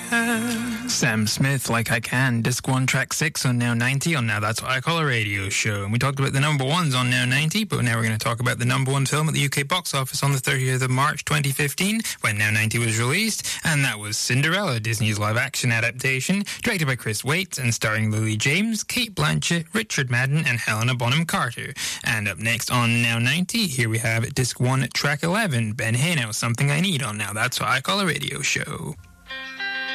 Sam Smith, Like I Can, Disc 1, Track 6 on Now 90 on Now That's What I Call a Radio Show. And we talked about the number ones on Now 90, but now we're going to talk about the number one film at the UK box office on the 30th of March 2015, when Now 90 was released, and that was Cinderella, Disney's live-action adaptation, directed by Chris Waits and starring Lily James, Kate Blanchett, Richard Madden, and Helena Bonham Carter. And up next on Now 90, here we have Disc 1, Track 11, Ben Haino, Something I Need on Now That's What I Call a Radio Show.